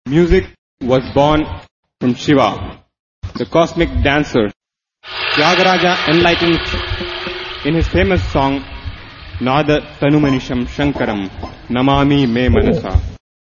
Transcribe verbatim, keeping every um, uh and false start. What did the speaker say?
Music was born from Shiva, the cosmic dancer. Tyagaraja enlightened in his famous song Nada Tanumanisham Shankaram Namami Me Manasa.